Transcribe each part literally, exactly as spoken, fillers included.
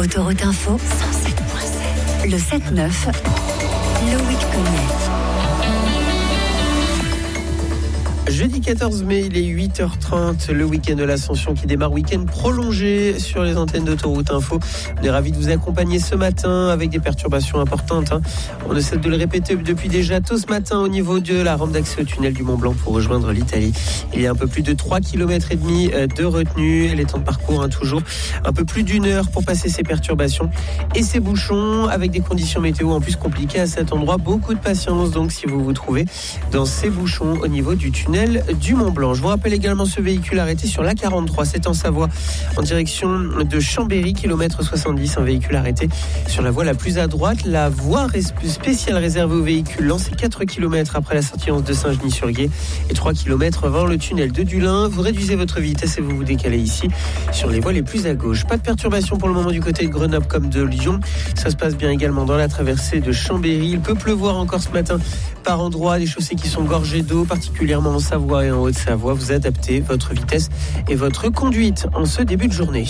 Autoroute Info, cent sept point sept. Le sept neuf, Loïc Cognet. Jeudi quatorze mai, il est huit heures trente, le week-end de l'Ascension qui démarre, week-end prolongé sur les antennes d'Autoroute Info. On est ravis de vous accompagner ce matin avec des perturbations importantes. Hein. On essaie de le répéter depuis déjà tôt ce matin au niveau de la rampe d'accès au tunnel du Mont Blanc pour rejoindre l'Italie. Il y a un peu plus de trois kilomètres et demi de retenue. Les temps de parcours, hein, toujours un peu plus d'une heure pour passer ces perturbations et ces bouchons avec des conditions météo en plus compliquées à cet endroit. Beaucoup de patience donc si vous vous trouvez dans ces bouchons au niveau du tunnel du Mont Blanc. Je vous rappelle également ce véhicule arrêté sur l'A quarante-trois, c'est en Savoie, en direction de Chambéry, kilomètre soixante-dix, un véhicule arrêté sur la voie la plus à droite. La voie spéciale réservée aux véhicules lents, c'est quatre kilomètres après la sortie de Saint-Genis-sur-Guiers et trois kilomètres avant le tunnel de Dulin. Vous réduisez votre vitesse et vous vous décalez ici sur les voies les plus à gauche. Pas de perturbation pour le moment du côté de Grenoble comme de Lyon. Ça se passe bien également dans la traversée de Chambéry. Il peut pleuvoir encore ce matin par endroits, des chaussées qui sont gorgées d'eau, particulièrement en Savoie et en Haute-Savoie. Vous adaptez votre vitesse et votre conduite en ce début de journée.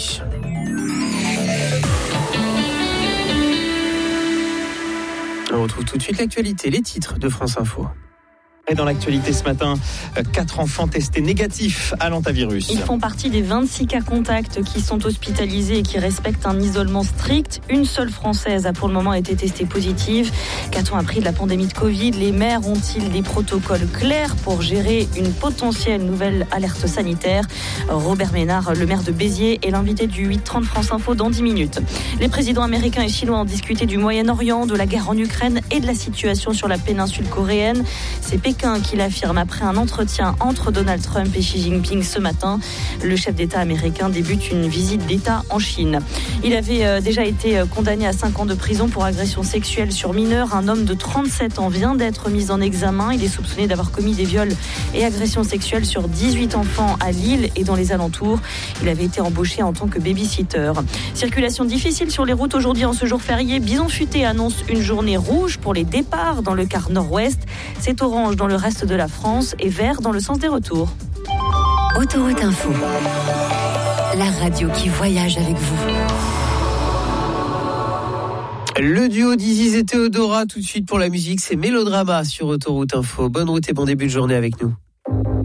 On retrouve tout de suite l'actualité, les titres de France Info. Et dans l'actualité ce matin, quatre enfants testés négatifs à l'hantavirus. Ils font partie des vingt-six cas contacts qui sont hospitalisés et qui respectent un isolement strict. Une seule Française a pour le moment été testée positive. Qu'a-t-on appris de la pandémie de Covid ? Les maires ont-ils des protocoles clairs pour gérer une potentielle nouvelle alerte sanitaire ? Robert Ménard, le maire de Béziers, est l'invité du huit trente France Info dans dix minutes. Les présidents américains et chinois ont discuté du Moyen-Orient, de la guerre en Ukraine et de la situation sur la péninsule coréenne. C'est Pékin qui l'affirme après un entretien entre Donald Trump et Xi Jinping ce matin. Le chef d'État américain débute une visite d'État en Chine. Il avait déjà été condamné à cinq ans de prison pour agression sexuelle sur mineur. Un homme de trente-sept ans vient d'être mis en examen. Il est soupçonné d'avoir commis des viols et agressions sexuelles sur dix-huit enfants à Lille et dans les alentours. Il avait été embauché en tant que baby-sitter. Circulation difficile sur les routes aujourd'hui en ce jour férié. Bison Futé annonce une journée rouge pour les départs dans le quart nord-ouest. C'est orange dans le reste de la France et vert dans le sens des retours. Autoroute Info, la radio qui voyage avec vous. Le duo d'Iziz et Théodora, tout de suite pour la musique, c'est Mélodrama sur Autoroute Info. Bonne route et bon début de journée avec nous.